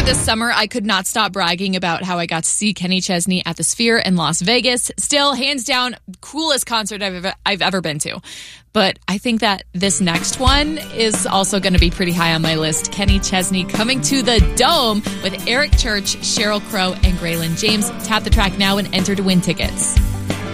this summer, I could not stop bragging about how I got to see Kenny Chesney at the Sphere in Las Vegas. Still, hands down, coolest concert I've ever been to. But I think that this next one is also going to be pretty high on my list. Kenny Chesney coming to the Dome with Eric Church, Sheryl Crow, and Graylin James. Tap the track now and enter to win tickets.